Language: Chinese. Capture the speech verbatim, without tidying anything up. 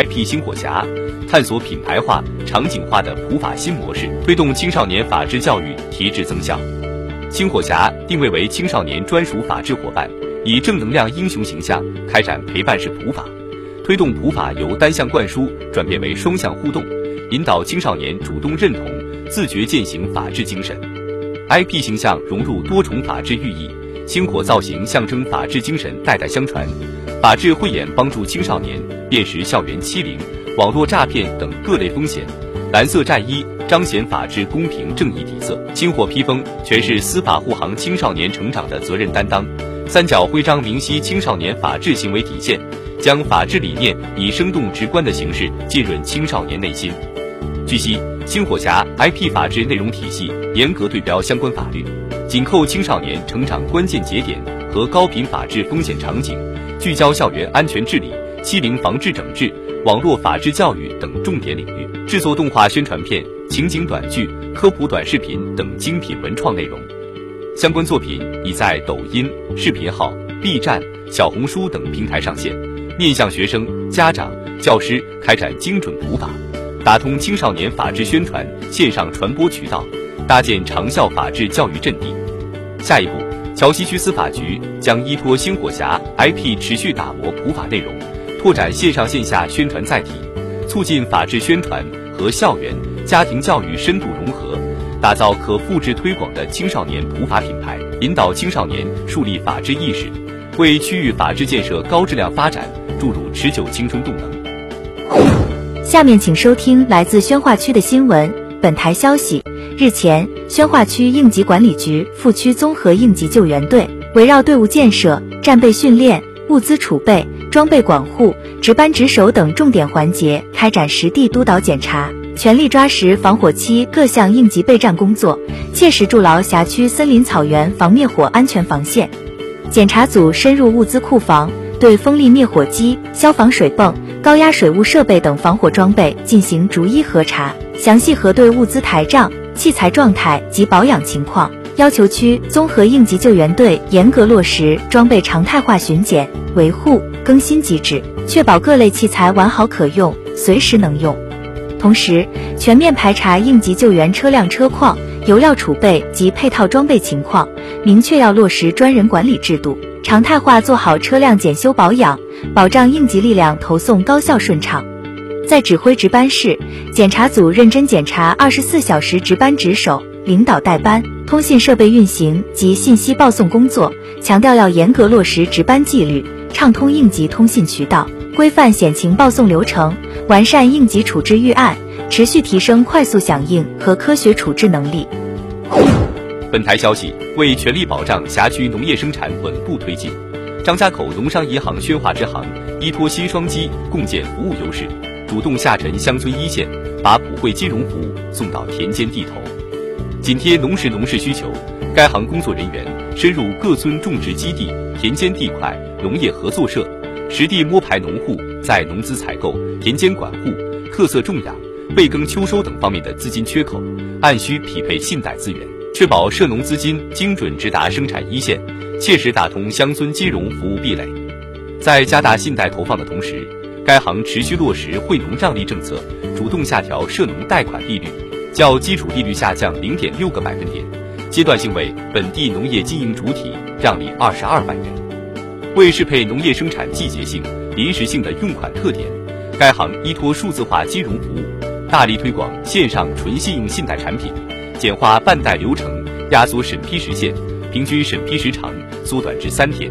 I P 新火匣，探索品牌化、场景化的普法新模式，推动青少年法治教育提质增效。新火匣定位为青少年专属法治伙伴，以正能量英雄形象开展陪伴式普法，推动普法由单向灌输转变为双向互动，引导青少年主动认同、自觉践行法治精神。I P 形象融入多重法治寓意，星火造型象征法治精神代代相传，法治慧眼帮助青少年辨识校园欺凌、网络诈骗等各类风险。蓝色战衣彰显法治公平正义底色，星火披风诠释司法护航青少年成长的责任担当。三角徽章明晰青少年法治行为底线，将法治理念以生动直观的形式浸润青少年内心。据悉，新火匣 I P 法治内容体系严格对标相关法律，紧扣青少年成长关键节点和高频法治风险场景，聚焦校园安全治理、欺凌防治整治、网络法治教育等重点领域，制作动画宣传片、情景短剧、科普短视频等精品文创内容。相关作品已在抖音、视频号、B 站、小红书等平台上线，面向学生、家长、教师开展精准普法，打通青少年法治宣传线上传播渠道，搭建长效法治教育阵地。下一步，桥西区司法局将依托新火匣 I P 持续打磨普法内容，拓展线上线下宣传载体，促进法治宣传和校园、家庭教育深度融合，打造可复制推广的青少年普法品牌，引导青少年树立法治意识，为区域法治建设高质量发展注入持久青春动能。 下面请收听来自宣化区的新闻。本台消息，日前，宣化区应急管理局副区综合应急救援队围绕队伍建设、战备训练、物资储备、装备管护、值班值守等重点环节开展实地督导检查，全力抓实防火期各项应急备战工作，切实筑牢辖区森林草原防灭火安全防线。检查组深入物资库房，对风力灭火机、消防水泵、高压水务设备等防火装备进行逐一核查，详细核对物资台账、器材状态及保养情况，要求区综合应急救援队严格落实装备常态化巡检、维护、更新机制，确保各类器材完好可用，随时能用。同时，全面排查应急救援车辆车况、油料储备及配套装备情况，明确要落实专人管理制度，常态化做好车辆检修保养，保障应急力量投送高效顺畅。在指挥值班室，检查组认真检查二十四小时值班值守、领导带班、通信设备运行及信息报送工作，强调要严格落实值班纪律，畅通应急通信渠道，规范险情报送流程，完善应急处置预案，持续提升快速响应和科学处置能力。 本台消息，为全力保障辖区农业生产稳步推进，张家口农商银行宣化支行依托新双机共建服务优势，主动下沉乡村一线，把普惠金融服务送到田间地头。紧贴农时农事需求，该行工作人员深入各村种植基地、田间地块、农业合作社，实地摸排农户在农资采购、田间管护、特色种养、备耕秋收等方面的资金缺口，按需匹配信贷资源，确保涉农资金精准直达生产一线，切实打通乡村金融服务壁垒。在加大信贷投放的同时，该行持续落实惠农让利政策，主动下调涉农贷款利率，较基础利率下降 零点六个百分点，阶段性为本地农业经营主体让利二十二万元。为适配农业生产季节性、临时性的用款特点，该行依托数字化金融服务，大力推广线上纯信用信贷产品，简化办贷流程，压缩审批时限，平均审批时长缩短至三天。